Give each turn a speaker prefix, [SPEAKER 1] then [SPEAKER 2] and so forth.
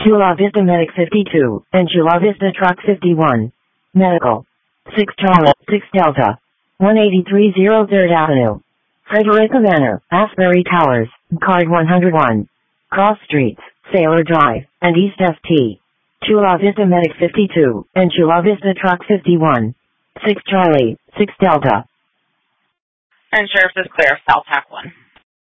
[SPEAKER 1] Chula Vista Medic 52, and Chula Vista Truck 51. Medical. 6 Charlie, 6 Delta. 18300 3rd Avenue. Frederica Manor, Asbury Towers, Card 101. Cross Streets, Sailor Drive, and East St. Chula Vista Medic 52, and Chula Vista Truck 51. 6 Charlie, 6 Delta.
[SPEAKER 2] And Sheriff is clear, South Pack 1.